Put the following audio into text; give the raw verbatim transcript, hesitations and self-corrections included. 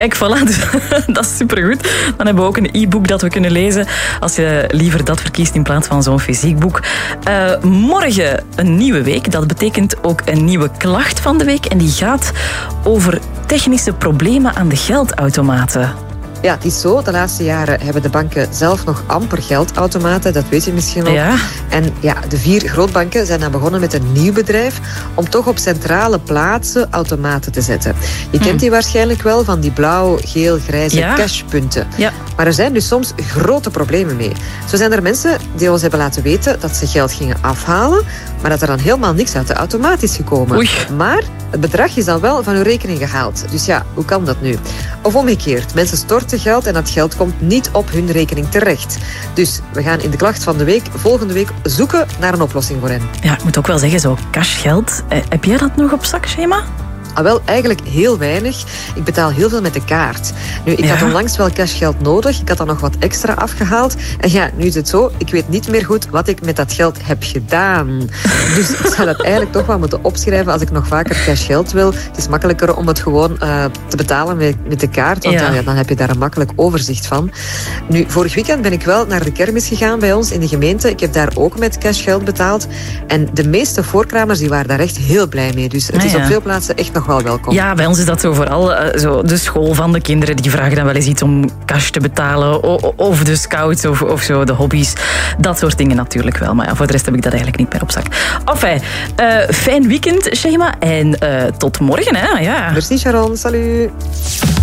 Kijk, voilà, dus, dat is supergoed. Dan hebben we ook een e-book dat we kunnen lezen als je liever dat verkiest in plaats van zo'n fysiek boek. Uh, morgen een nieuwe week. Dat betekent ook een nieuwe klacht van de week. En die gaat over technische problemen aan de geldautomaten. Ja, het is zo. De laatste jaren hebben de banken zelf nog amper geldautomaten. Dat weet je misschien nog. Ja. En ja, de vier grootbanken zijn dan begonnen met een nieuw bedrijf om toch op centrale plaatsen automaten te zetten. Je kent die waarschijnlijk wel van die blauw, geel, grijze ja. cashpunten. Ja. Maar er zijn dus soms grote problemen mee. Zo zijn er mensen die ons hebben laten weten dat ze geld gingen afhalen, maar dat er dan helemaal niks uit de automaat is gekomen. Oei. Maar het bedrag is dan wel van hun rekening gehaald. Dus ja, hoe kan dat nu? Of omgekeerd, mensen storten geld en dat geld komt niet op hun rekening terecht. Dus we gaan in de klacht van de week volgende week zoeken naar een oplossing voor hen. Ja, ik moet ook wel zeggen, zo cashgeld. Eh, heb jij dat nog op zak, Shema? Ah, wel, eigenlijk heel weinig. Ik betaal heel veel met de kaart. Nu, ik ja. had onlangs wel cashgeld nodig. Ik had dan nog wat extra afgehaald. En ja, nu is het zo. Ik weet niet meer goed wat ik met dat geld heb gedaan. Dus ik zou dat eigenlijk toch wel moeten opschrijven als ik nog vaker cashgeld wil. Het is makkelijker om het gewoon uh, te betalen met, met de kaart. Want ja. Dan, ja, dan heb je daar een makkelijk overzicht van. Nu, vorig weekend ben ik wel naar de kermis gegaan bij ons in de gemeente. Ik heb daar ook met cashgeld betaald. En de meeste voorkramers die waren daar echt heel blij mee. Dus het ah, is ja. op veel plaatsen echt nog wel welkom. Ja, bij ons is dat zo vooral uh, zo de school van de kinderen. Die vragen dan wel eens iets om cash te betalen. O- of de scouts of, of zo, de hobby's. Dat soort dingen natuurlijk wel. Maar ja, voor de rest heb ik dat eigenlijk niet meer op zak. Enfin, uh, fijn weekend, Shema. En uh, tot morgen. Hè? Ja. Merci Sharon, salut.